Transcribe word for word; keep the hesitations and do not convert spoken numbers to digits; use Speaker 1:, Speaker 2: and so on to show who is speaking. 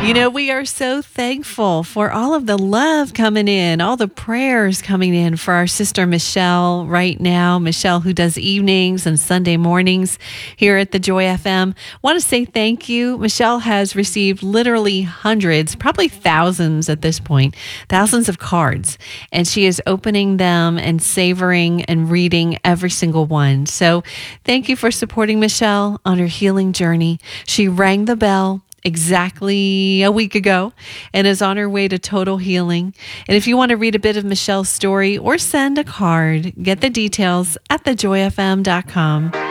Speaker 1: You know, we are so thankful for all of the love coming in, all the prayers coming in for our sister Michelle right now. Michelle, who does evenings and Sunday mornings here at the Joy F M. Want to say thank you. Michelle has received literally hundreds, probably thousands at this point, thousands of cards, and she is opening them and savoring and reading every single one. So thank you for supporting Michelle on her healing journey. She rang the bell exactly a week ago and is on her way to total healing. And if you want to read a bit of Michelle's story or send a card, get the details at the joy f m dot com.